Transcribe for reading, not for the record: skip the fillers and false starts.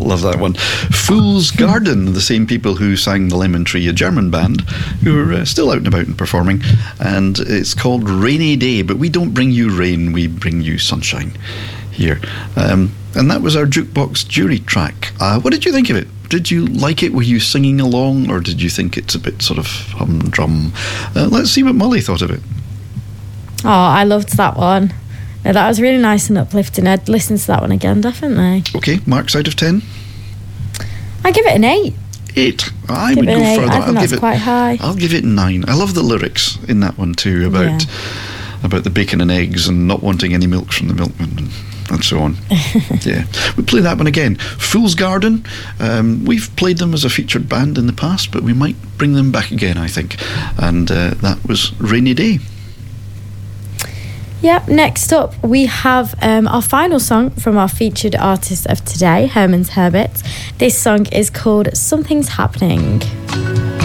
Love that one. Fool's Garden, the same people who sang The Lemon Tree, a German band who are still out and about and performing. And it's called Rainy Day, but we don't bring you rain, we bring you sunshine here. And that was our Jukebox Jury track. What did you think of it? Did you like it? Were you singing along, or did you think it's a bit sort of humdrum? Let's see what Molly thought of it. Oh, I loved that one. Yeah, that was really nice and uplifting. I'd listen to that one again, definitely. Okay, marks out of 10? I give it an 8. 8. I would go further. I think that's quite high. I'll give it 9. I love the lyrics in that one too, about the bacon and eggs and not wanting any milk from the milkman and so on. Yeah, we play that one again. Fool's Garden. We've played them as a featured band in the past, but we might bring them back again, I think. And that was Rainy Day. Yep, next up we have our final song from our featured artist of today, Herman's Herbert. This song is called Something's Happening.